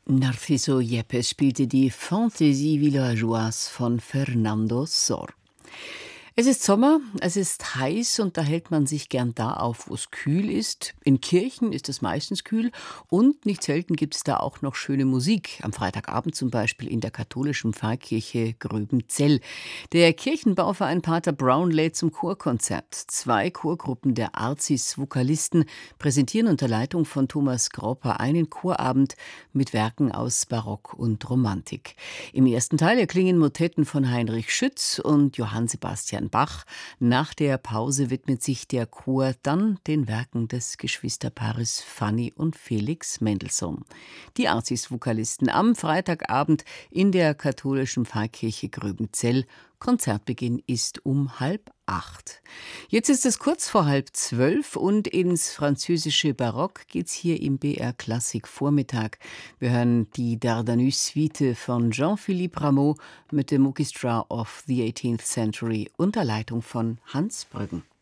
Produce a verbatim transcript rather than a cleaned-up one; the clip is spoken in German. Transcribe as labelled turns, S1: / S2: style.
S1: Narciso Yepes spielte die Fantaisie Villageoise von Fernando Sor. Es ist Sommer, es ist heiß und da hält man sich gern da auf, wo es kühl ist. In Kirchen ist es meistens kühl und nicht selten gibt es da auch noch schöne Musik. Am Freitagabend zum Beispiel in der katholischen Pfarrkirche Gröbenzell. Der Kirchenbauverein Pater Brown lädt zum Chorkonzert. Zwei Chorgruppen der Arzis Vokalisten präsentieren unter Leitung von Thomas Gropper einen Chorabend mit Werken aus Barock und Romantik. Im ersten Teil erklingen Motetten von Heinrich Schütz und Johann Sebastian Bach. Nach der Pause widmet sich der Chor dann den Werken des Geschwisterpaares Fanny und Felix Mendelssohn. Die Arzis-Vokalisten am Freitagabend in der katholischen Pfarrkirche Gröbenzell. Konzertbeginn ist um halb acht. Jetzt ist es kurz vor halb zwölf und ins französische Barock geht's hier im B R Klassik Vormittag. Wir hören die Dardanus-Suite von Jean-Philippe Rameau mit dem Orchestra of the eighteenth Century unter Leitung von Hans Brüggen.